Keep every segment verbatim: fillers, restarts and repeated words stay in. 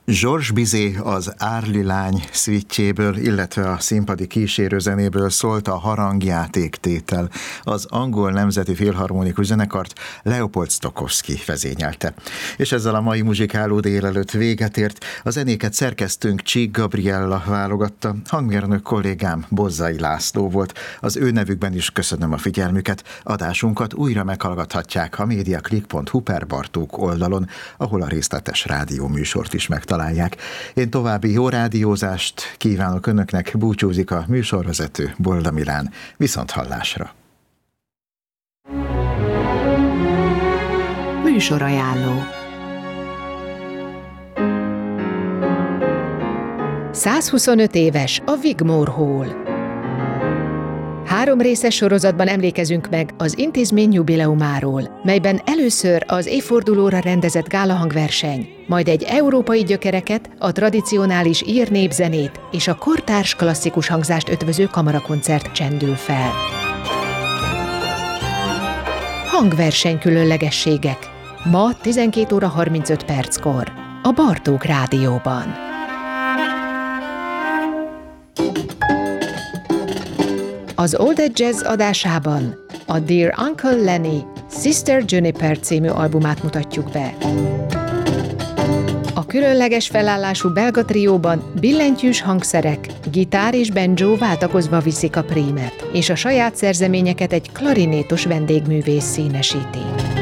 Georges Bizet az Árli lány szvittjéből, illetve a színpadi kísérőzenéből szólt a harangjátéktétel. Az angol nemzeti filharmonikus zenekart Leopold Stokowski vezényelte. És ezzel a mai muzsikáló délelőtt véget ért. A zenéket szerkesztőnk Csík Gabriella válogatta, hangmérnök kollégám Bozzai László volt. Az ő nevükben is köszönöm a figyelmüket. Adásunkat újra meghallgathatják a mediaclick pont hu per Bartók oldalon, ahol a részletes rádióműsort is megtalálják. Én további jó rádiózást kívánok önöknek, búcsúzik a műsorvezető Bolda Milán. Viszont hallásra! Műsorajánló. százhuszonöt éves a Wigmore Hall. Három részes sorozatban emlékezünk meg az intézmény jubileumáról, melyben először az évfordulóra rendezett gálahangverseny, majd egy európai gyökereket, a tradicionális ír népzenét és a kortárs klasszikus hangzást ötvöző kamarakoncert csendül fel. Hangverseny különlegességek. Ma tizenkét óra harmincöt perckor a Bartók Rádióban. Az Old Jazz adásában a Dear Uncle Lenny Sister Juniper című albumát mutatjuk be. A különleges felállású belga trióban billentyűs hangszerek, gitár és banjo váltakozva viszik a prímet, és a saját szerzeményeket egy klarinétos vendégművész színesíti.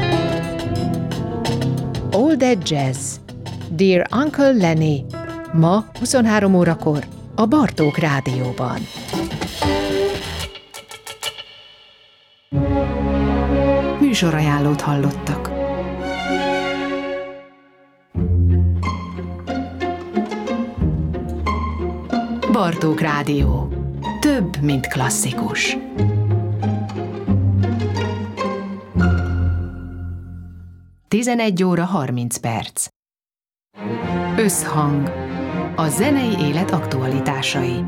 Old Jazz Dear Uncle Lenny ma huszonhárom órakor a Bartók Rádióban. Műsorajánlót hallottak. Bartók Rádió. Több, mint klasszikus. tizenegy óra harminc perc. Összhang. A zenei élet aktualitásai.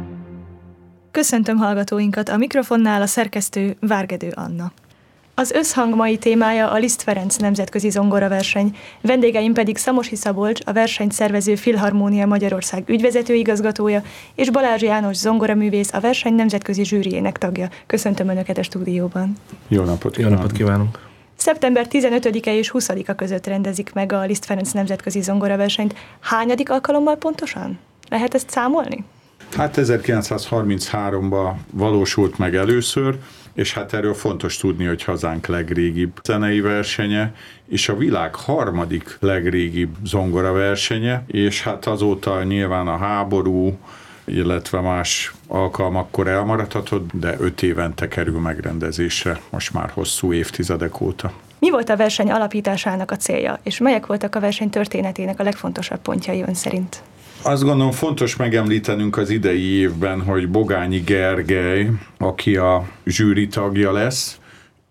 Köszöntöm hallgatóinkat, a mikrofonnál a szerkesztő Várgedő Anna. Az Összhang mai témája a Liszt Ferenc nemzetközi zongoraverseny, vendégeim pedig Szamosi Szabolcs, a versenyt szervező Filharmónia Magyarország ügyvezető igazgatója, és Balázs János zongoraművész, a verseny nemzetközi zsűriének tagja. Köszöntöm Önöket a stúdióban. Jó napot Jó napot kívánunk! Szeptember tizenötödike és huszadika között rendezik meg a Liszt Ferenc nemzetközi zongoraversenyt. Hányadik alkalommal pontosan? Lehet ezt számolni? Hát ezerkilencszázharminchárom-ban valósult meg először, és hát erről fontos tudni, hogy hazánk legrégibb zenei versenye, és a világ harmadik legrégibb zongoraversenye, és hát azóta nyilván a háború, illetve más alkalmakkor elmaradhatott, de öt évente kerül megrendezésre, most már hosszú évtizedek óta. Mi volt a verseny alapításának a célja, és melyek voltak a verseny történetének a legfontosabb pontjai ön szerint? Azt gondolom fontos megemlítenünk az idei évben, hogy Bogányi Gergely, aki a zsűri tagja lesz,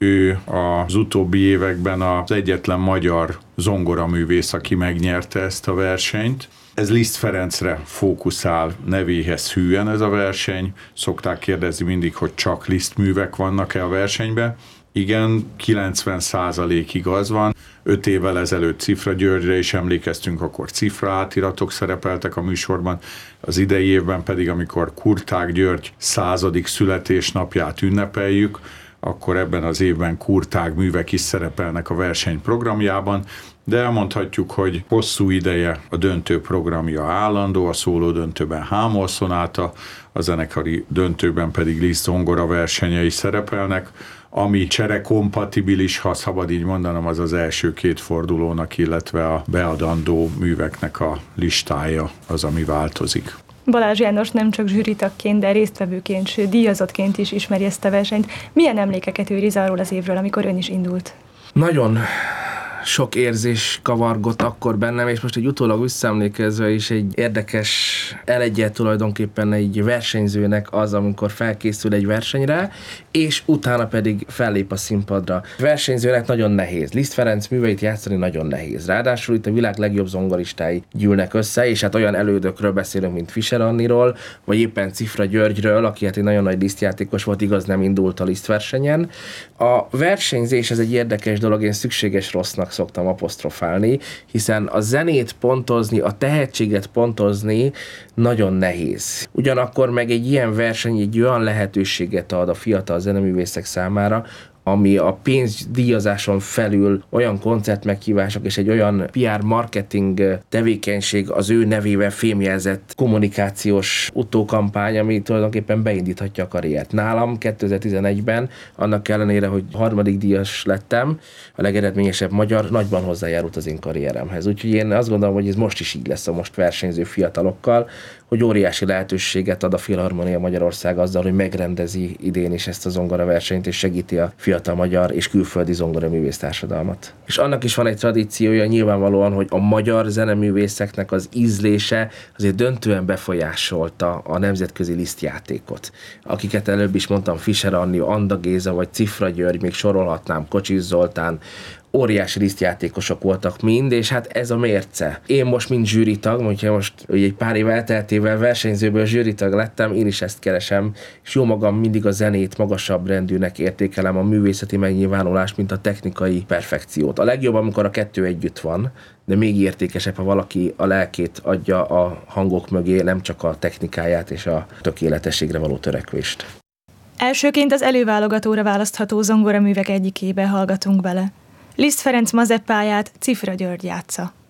ő az utóbbi években az egyetlen magyar zongoraművész, aki megnyerte ezt a versenyt. Ez Liszt Ferencre fókuszál nevéhez hűen ez a verseny. Szokták kérdezni mindig, hogy csak Liszt művek vannak-e a versenyben. Igen, kilencven százalék igaz van. Öt évvel ezelőtt Cifra Györgyre is emlékeztünk, akkor cifra átiratok szerepeltek a műsorban. Az idei évben pedig, amikor Kurtág György századik születésnapját ünnepeljük, akkor ebben az évben Kurtág művek is szerepelnek a verseny programjában, de elmondhatjuk, hogy hosszú ideje a döntő programja állandó, a szóló döntőben Hámol szonáta, a zenekari döntőben pedig Liszt zongora versenyei szerepelnek, ami cserekompatibilis, ha szabad így mondanom, az az első két fordulónak, illetve a beadandó műveknek a listája az, ami változik. Balázs János nem csak zsűritagként, de résztvevőként, sőt díjazottként is ismeri ezt a versenyt. Milyen emlékeket őriz arról az évről, amikor ön is indult? Nagyon sok érzés kavargott akkor bennem, és most egy utólag visszaemlékezve is egy érdekes elegyel tulajdonképpen egy versenyzőnek az, amikor felkészül egy versenyre, és utána pedig fellép a színpadra. Versenyzőnek nagyon nehéz. Liszt Ferenc műveit játszani nagyon nehéz. Ráadásul itt a világ legjobb zongoristái gyűlnek össze, és hát olyan elődökről beszélünk, mint Fischer Anniról, vagy éppen Cifra Györgyről, aki hát egy nagyon nagy Liszt-játékos volt, igaz, nem indult a Liszt versenyen. A versenyzés ez egy érdekes dolog, én szükséges rossznak szoktam apostrofálni, hiszen a zenét pontozni, a tehetséget pontozni nagyon nehéz. Ugyanakkor meg egy ilyen verseny egy olyan lehetőséget ad a fiatal zeneművészek számára, ami a pénzdíjazáson felül olyan koncertmeghívások és egy olyan pé er marketing tevékenység, az ő nevével fémjelzett kommunikációs utókampány, ami tulajdonképpen beindíthatja a karriert. Nálam kétezer-tizenegyben, annak ellenére, hogy harmadik díjas lettem, a legeredményesebb magyar, nagyban hozzájárult az én karrieremhez. Úgyhogy én azt gondolom, hogy ez most is így lesz a most versenyző fiatalokkal, hogy óriási lehetőséget ad a Filharmonia Magyarország azzal, hogy megrendezi idén is ezt a zongoraversenyt, és segíti a fiatal magyar és külföldi zongoraművész társadalmat. És annak is van egy tradíciója nyilvánvalóan, hogy a magyar zeneművészeknek az ízlése azért döntően befolyásolta a nemzetközi lisztjátékot. Akiket előbb is mondtam, Fischer Anni, Anda Géza vagy Cifra György, még sorolhatnám, Kocsis Zoltán, óriási lisztjátékosok voltak mind, és hát ez a mérce. Én most, mint zsűritag, hogyha most ugye egy pár év elteltével versenyzőből zsűritag lettem, én is ezt keresem, és jó magam mindig a zenét magasabb rendűnek értékelem, a művészeti megnyilvánulást, mint a technikai perfekciót. A legjobb, amikor a kettő együtt van, de még értékesebb, ha valaki a lelkét adja a hangok mögé, nem csak a technikáját és a tökéletességre való törekvést. Elsőként az előválogatóra választható zongoraművek egyikébe hallgatunk bele. Liszt Ferenc Mazeppáját Cifra György játsza.